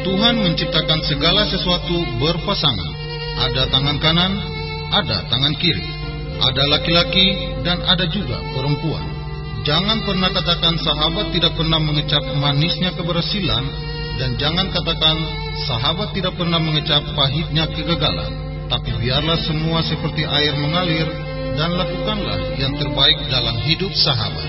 Tuhan menciptakan segala sesuatu berpasangan. Ada tangan kanan, ada tangan kiri, ada laki-laki dan ada juga perempuan. Jangan pernah katakan sahabat tidak pernah mengecap manisnya keberhasilan, dan jangan katakan sahabat tidak pernah mengecap pahitnya kegagalan. Tapi biarlah semua seperti air mengalir, dan lakukanlah yang terbaik dalam hidup sahabat.